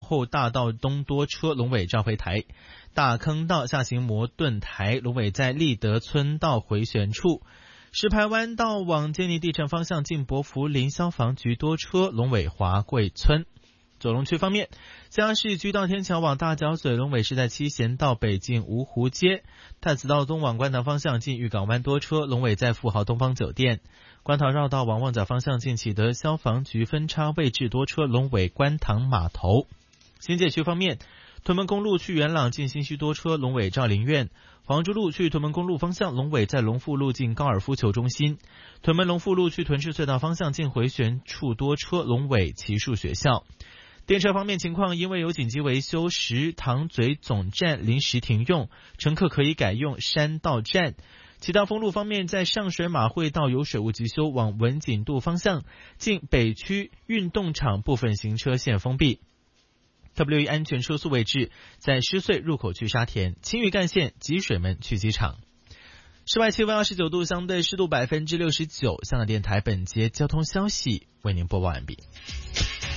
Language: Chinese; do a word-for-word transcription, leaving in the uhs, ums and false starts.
后大道东多车，龙尾召回台；大坑道下行摩顿台，龙尾在立德村道回旋处；石排湾道往坚尼地城方向进博福林消防局多车，龙尾华贵村。九龙区方面，嘉义居道天桥往大角咀，龙尾是在七贤道北进芜湖街；太子道东往关塘方向进玉港湾多车，龙尾在富豪东方酒店；关塘绕道往旺角方向进启德消防局分叉位置多车，龙尾关塘码头。新界区方面，屯门公路去元朗进新墟多车，龙尾兆林苑；黄竹路去屯门公路方向，龙尾在龙富路进高尔夫球中心；屯门龙富路去屯赤隧道方向进回旋处多车，龙尾奇树学校。电车方面情况，因为有紧急维修，石塘嘴总站临时停用，乘客可以改用山道站。其他封路方面，在上水马会道有水务急修，往文锦渡方向进北区运动场部分行车线封闭。特别留意安全车速位置，在狮隧入口去沙田、青屿干线集水门去机场。室外气温二十九度，相对湿度百分之六十九。香港电台本节交通消息为您播报完毕。